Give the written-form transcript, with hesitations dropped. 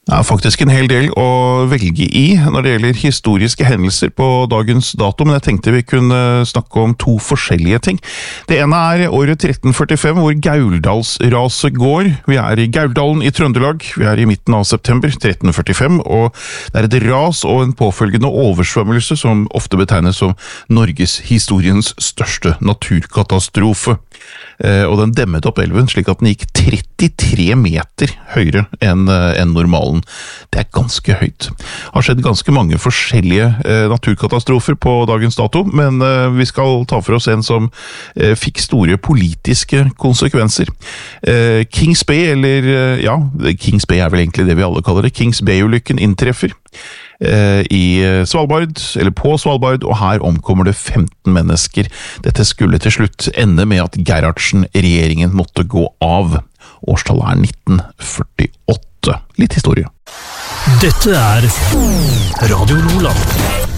Det er faktisk en hel del å velge i når det gjelder historiske hendelser på dagens dato, men jeg tenkte vi kunne snakke om to forskjellige ting. Det ene er året 1345, hvor Gauldalsraset går. Vi er i Gauldalen i Trøndelag, vi er i midten av september 1345, og det er et ras og en påfølgende oversvømmelse som ofte betegnes som Norges historiens største naturkatastrofe. Og den demmet opp elven slik at den gikk 33 meter høyere enn normalen. Det er ganske høyt. Det har skjedd ganske mange forskjellige naturkatastrofer på dagens dato, men vi skal ta for oss en som fikk store politiske konsekvenser. Kings Bay, eller ja, Kings Bay er vel egentlig det vi alle kaller det, Kings Bay-ulykken inntreffer i Svalbard, eller på Svalbard, og her omkommer det 15 mennesker. Dette skulle til slutt ende med at Gerhardsen-regjeringen måtte gå av. Årstallet er 1948. Litt historie. Dette er Radio Nordland.